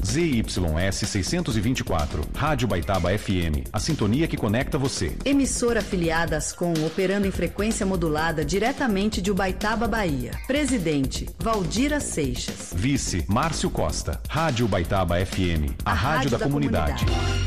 ZYS 624, Rádio Baitaba FM, a sintonia que conecta você. Emissora afiliada à Ascom, operando em frequência modulada diretamente de Ubaitaba, Bahia. Presidente, Valdira Seixas. Vice, Márcio Costa. Rádio Baitaba FM, a rádio da comunidade.